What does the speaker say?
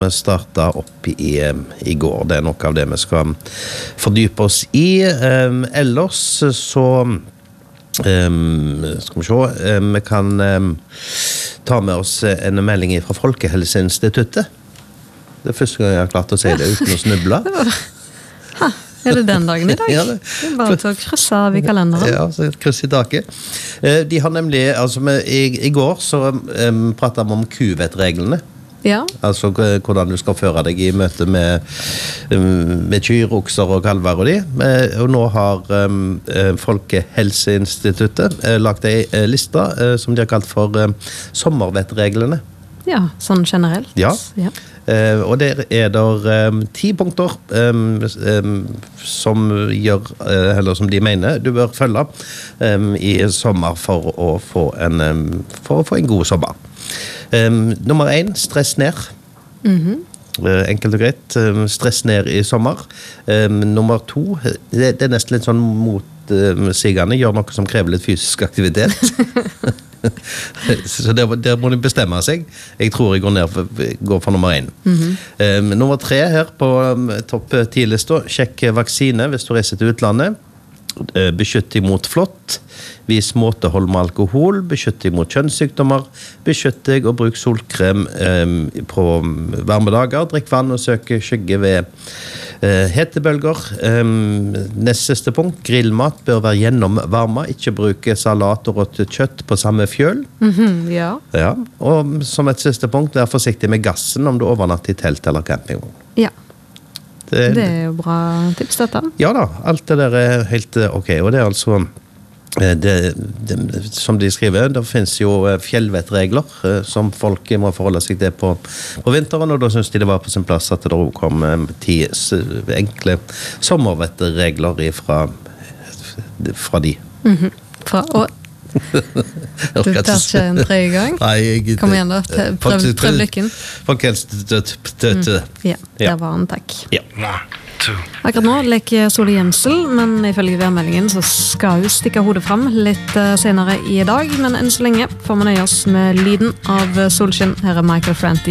Vi startet opp i går. Det noe av det vi skal fordype oss i. Ellers så skal vi se. Vi kan ta med oss en melding fra Folkehelseinstituttet. Det første gang jeg har klart å si det uten å snuble. Det den dagen i dag? Ja, det er bare til å krysse av i kalenderen. Ja, så et kryss i taket. De har nemlig, altså i går så pratet vi om kuvettreglene. Ja. Altså hvordan du skal føre deg i møte med kyr, okser og kalver og de. Og nå har Folkehelseinstituttet lagt en liste som de har kalt for sommervettreglene. Ja, sånn generelt. Ja. Og der der 10 punkter som gjør, eller som de mener du bør følge i sommer for å få en god sommer. Nummer 1, stress ned. Enkelt og greit, stress ned i sommer. Nummer 2, det nesten litt sånn motsigende, gjør noe som krever litt fysisk aktivitet. Så der må de bestemme seg. Jeg tror jeg går for nummer 1. Nummer 3 her på topp 10-lista, sjekk vaksine hvis du reiser til utlandet. Beskytt deg mot flått, vis måtehold med alkohol, beskytt deg mot kjønnssykdommer, beskytt deg og bruk solkrem på varme dager, drikk vann og søk skygge ved hetebølger. Nest siste punkt, grillmat bør være gjennomvarma, ikke bruke salat og rått kjøtt på samme fjøl. Ja. Ja. Og som et siste punkt, vær forsiktig med gassen om du overnatter i telt eller campingvogn. Ja. Det er jo bra tips, dette. Ja da, alt det der er helt ok, og det er altså som de skriver, det finnes jo fjellvettregler som folk må forholde seg til på vinteren, og da synes de det var på sin plass at det også kom 10 enkle sommervettregler fra de. Du tar ikke en 3 gang? Nei, kom igjen da, prøv lykken. Ja, der var han, takk. Ja. Akkurat nå leker Sole Gjemsel, men ifølge værmeldingen så skal hun stikke hodet fram litt senere i dag, men enn så lenge får man nøye oss med lyden av solskinn. Her er Michael Franti.